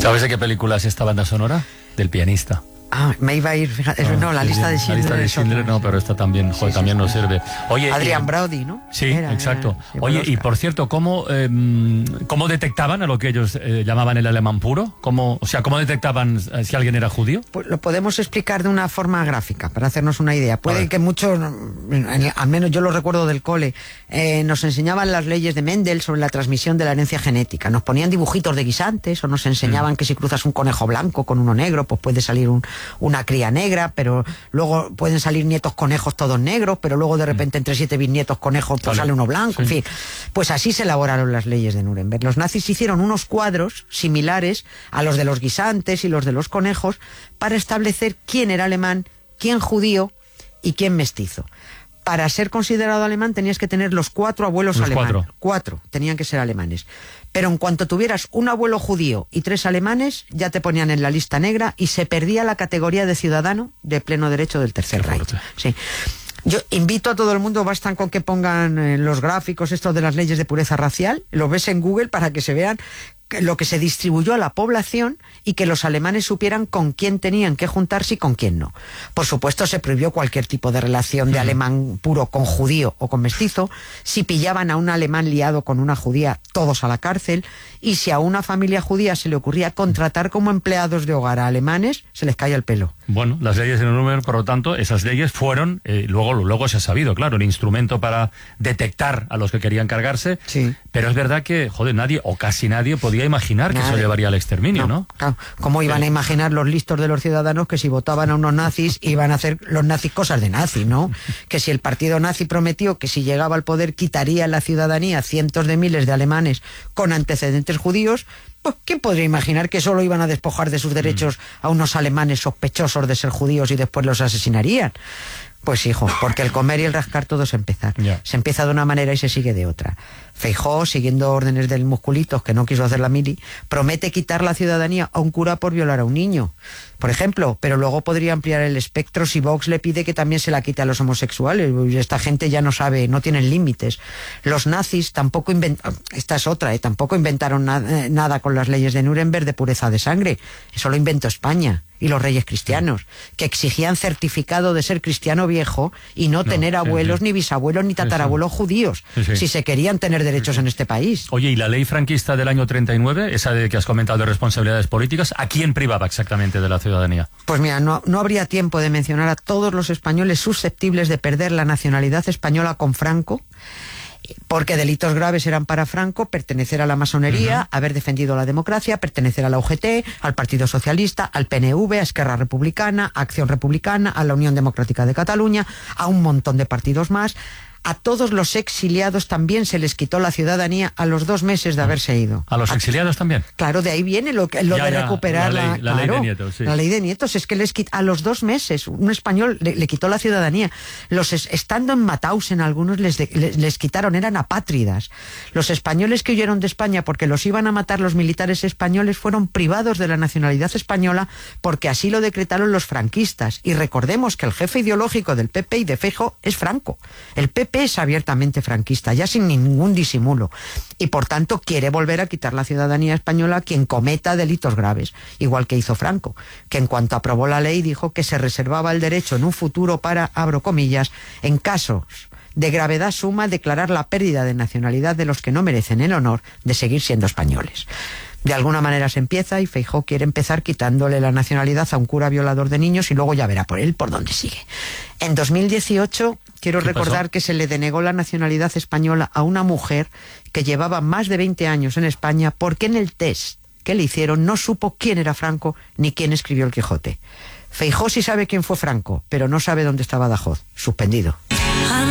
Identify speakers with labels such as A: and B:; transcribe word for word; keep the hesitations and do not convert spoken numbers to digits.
A: ¿Sabes de qué película es esta banda sonora? Del pianista.
B: Ah, me iba a ir, fíjate, no, no, la lista de Schindler.
A: La lista de Schindler, no, pero esta también, joder, sí, también sí, nos sirve. Oye,
B: Adrian
A: y,
B: Brody, ¿no?
A: Sí,
B: era,
A: exacto.
B: Era,
A: Oye, y por cierto, ¿cómo, eh, ¿cómo detectaban a lo que ellos eh, llamaban el alemán puro? ¿Cómo, o sea, ¿cómo detectaban eh, si alguien era judío?
B: Pues lo podemos explicar de una forma gráfica, para hacernos una idea. Puede que muchos, al menos yo lo recuerdo del cole, eh, nos enseñaban las leyes de Mendel sobre la transmisión de la herencia genética. Nos ponían dibujitos de guisantes o nos enseñaban mm. que si cruzas un conejo blanco con uno negro, pues puede salir un, una cría negra. negra, pero luego pueden salir nietos conejos todos negros, pero luego de repente entre siete bisnietos conejos pues
A: vale.
B: sale uno blanco,
A: sí.
B: en fin. Pues así se elaboraron las leyes de Nuremberg. Los nazis hicieron unos cuadros similares a los de los guisantes y los de los conejos para establecer quién era alemán, quién judío y quién mestizo. Para ser considerado alemán tenías que tener los cuatro abuelos
A: los
B: alemanes.
A: Cuatro.
B: cuatro tenían que ser alemanes. Pero en cuanto tuvieras un abuelo judío y tres alemanes, ya te ponían en la lista negra y se perdía la categoría de ciudadano de pleno derecho del Tercer Reich. Sí. Yo invito a todo el mundo, bastan con que pongan eh, los gráficos estos de las leyes de pureza racial, lo ves en Google para que se vean lo que se distribuyó a la población y que los alemanes supieran con quién tenían que juntarse y con quién no. Por supuesto, se prohibió cualquier tipo de relación de alemán puro con judío o con mestizo. Si pillaban a un alemán liado con una judía, todos a la cárcel. Y si a una familia judía se le ocurría contratar como empleados de hogar a alemanes, se les caía el pelo.
A: Bueno, las leyes de Nuremberg, por lo tanto, esas leyes fueron, eh, luego, luego se ha sabido, claro, el instrumento para detectar a los que querían cargarse.
B: Sí.
A: Pero es verdad que, joder, nadie o casi nadie podía imaginar
B: Nadie.
A: que eso llevaría al exterminio, ¿no? ¿no?
B: Claro. ¿Cómo iban a imaginar los listos de los ciudadanos que si votaban a unos nazis iban a hacer los nazis cosas de nazis, ¿no? Que si el partido nazi prometió que si llegaba al poder quitaría la ciudadanía a cientos de miles de alemanes con antecedentes judíos, pues ¿quién podría imaginar que solo iban a despojar de sus derechos a unos alemanes sospechosos de ser judíos y después los asesinarían? Pues hijo, porque el comer y el rascar todo es empezar.
A: Yeah.
B: Se empieza de una manera y se sigue de otra. Feijóo, siguiendo órdenes del Musculitos, que no quiso hacer la mili, promete quitar la ciudadanía a un cura por violar a un niño, por ejemplo, pero luego podría ampliar el espectro si Vox le pide que también se la quite a los homosexuales. Esta gente ya no sabe, no tienen límites. Los nazis tampoco inventaron, esta es otra, ¿eh? tampoco inventaron na eh, nada con las leyes de Nuremberg de pureza de sangre. Eso lo inventó España y los reyes cristianos, que exigían certificado de ser cristiano viejo y no, no tener abuelos, sí, sí. ni bisabuelos, ni tatarabuelos sí, sí. judíos, sí, sí. si se querían tener derechos sí, sí. en este país.
A: Oye, ¿y la ley franquista del año treinta y nueve, esa de que has comentado de responsabilidades políticas, a quién privaba exactamente de la ciudadanía?
B: Pues mira, no, no habría tiempo de mencionar a todos los españoles susceptibles de perder la nacionalidad española con Franco, porque delitos graves eran para Franco pertenecer a la masonería, uh-huh. haber defendido la democracia, pertenecer a la U G T, al Partido Socialista, al P N V, a Esquerra Republicana, a Acción Republicana, a la Unión Democrática de Cataluña, a un montón de partidos más. A todos los exiliados también se les quitó la ciudadanía a los dos meses de haberse ido.
A: ¿A los exiliados también?
B: Claro, de ahí viene lo, lo
A: ya,
B: de
A: ya,
B: recuperar
A: la ley,
B: la,
A: la
B: claro,
A: ley de nietos. Sí.
B: La ley de nietos es que les quit, a los dos meses un español le, le quitó la ciudadanía. Los es, estando en Mauthausen algunos les, de, les, les quitaron, eran apátridas. Los españoles que huyeron de España porque los iban a matar los militares españoles fueron privados de la nacionalidad española porque así lo decretaron los franquistas. Y recordemos que el jefe ideológico del P P y de Feijóo es Franco. El P P es abiertamente franquista, ya sin ningún disimulo, y por tanto quiere volver a quitar la ciudadanía española a quien cometa delitos graves, igual que hizo Franco, que en cuanto aprobó la ley dijo que se reservaba el derecho en un futuro para, abro comillas, en casos de gravedad suma, declarar la pérdida de nacionalidad de los que no merecen el honor de seguir siendo españoles. De alguna manera se empieza y Feijóo quiere empezar quitándole la nacionalidad a un cura violador de niños y luego ya verá por él por dónde sigue. En dos mil dieciocho quiero recordar que se le denegó la nacionalidad española a una mujer que llevaba más de veinte años en España porque en el test que le hicieron no supo quién era Franco ni quién escribió el Quijote. Feijóo sí sabe quién fue Franco, pero no sabe dónde está Badajoz. Suspendido.